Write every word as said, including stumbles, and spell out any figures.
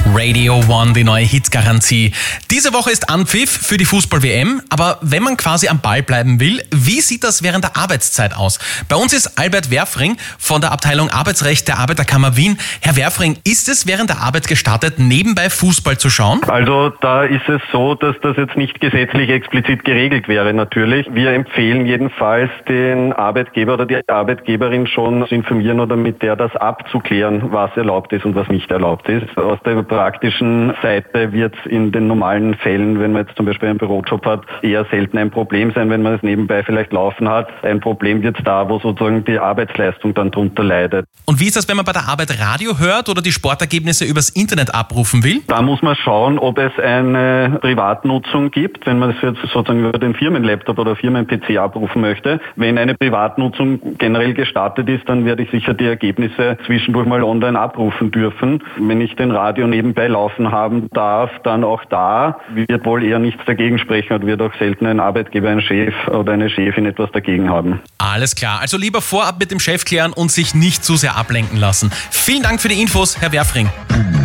Radio One, die neue Hitgarantie. Diese Woche ist Anpfiff für die Fußball-W M, aber wenn man quasi am Ball bleiben will, wie sieht das während der Arbeitszeit aus? Bei uns ist Albert Werfring von der Abteilung Arbeitsrecht der Arbeiterkammer Wien. Herr Werfring, ist es während der Arbeit gestattet, nebenbei Fußball zu schauen? Also da ist es so, dass das jetzt nicht gesetzlich explizit geregelt wäre natürlich. Wir empfehlen jedenfalls den Arbeitgeber oder die Arbeitgeberin schon zu informieren oder mit der das abzuklären, was erlaubt ist und was nicht erlaubt ist. Aus der praktischen Seite wird es in den normalen Fällen, wenn man jetzt zum Beispiel einen Bürojob hat, eher selten ein Problem sein, wenn man es nebenbei vielleicht laufen hat. Ein Problem wird es da, wo sozusagen die Arbeitsleistung dann drunter leidet. Und wie ist das, wenn man bei der Arbeit Radio hört oder die Sportergebnisse übers Internet abrufen will? Da muss man schauen, ob es eine Privatnutzung gibt, wenn man es jetzt sozusagen über den Firmenlaptop oder Firmen-P C abrufen möchte. Wenn eine Privatnutzung generell gestartet ist, dann werde ich sicher die Ergebnisse zwischendurch mal online abrufen dürfen. Wenn ich den Radio nebenbei laufen haben darf, dann auch da wird wohl eher nichts dagegen sprechen und wird auch selten ein Arbeitgeber, ein Chef oder eine Chefin etwas dagegen haben. Alles klar, also lieber vorab mit dem Chef klären und sich nicht zu sehr ablenken lassen. Vielen Dank für die Infos, Herr Werfring.